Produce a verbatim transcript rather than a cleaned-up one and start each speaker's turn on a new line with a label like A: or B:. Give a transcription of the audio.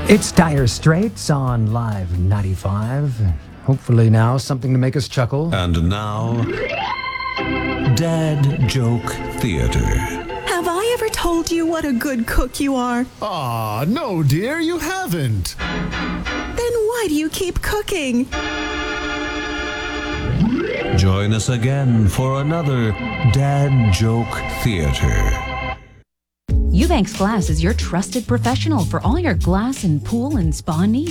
A: It's Dire Straits on Live ninety-five. Hopefully now something to make us chuckle.
B: And now, Dad Joke Theater.
C: Have I ever told you what a good cook you are?
D: Aw, no, dear, you haven't.
C: Then why do you keep cooking?
B: Join us again for another Dad Joke Theater.
E: Eubanks Glass is your trusted professional for all your glass and pool and spa needs.